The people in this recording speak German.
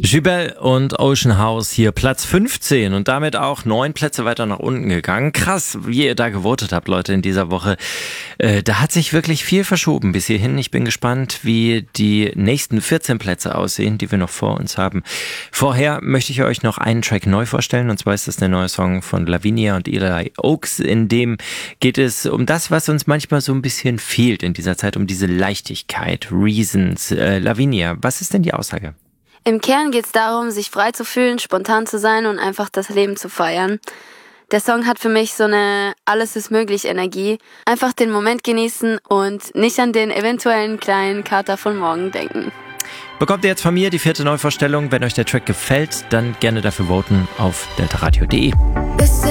Gibel und Ocean House hier Platz 15 und damit auch 9 Plätze weiter nach unten gegangen. Krass, wie ihr da gewotet habt, Leute, in dieser Woche. Da hat sich wirklich viel verschoben bis hierhin. Ich bin gespannt, wie die nächsten 14 Plätze aussehen, die wir noch vor uns haben. Vorher möchte ich euch noch einen Track neu vorstellen, und zwar ist das der neue Song von Lavinia und Eli Oaks. In dem geht es um das, was uns manchmal so ein bisschen fehlt in dieser Zeit, um diese Leichtigkeit, Reasons. Lavinia, was ist denn die Aussage? Im Kern geht es darum, sich frei zu fühlen, spontan zu sein und einfach das Leben zu feiern. Der Song hat für mich so eine Alles ist möglich Energie. Einfach den Moment genießen und nicht an den eventuellen kleinen Kater von morgen denken. Bekommt ihr jetzt von mir die 4. Neuvorstellung. Wenn euch der Track gefällt, dann gerne dafür voten auf deltaradio.de.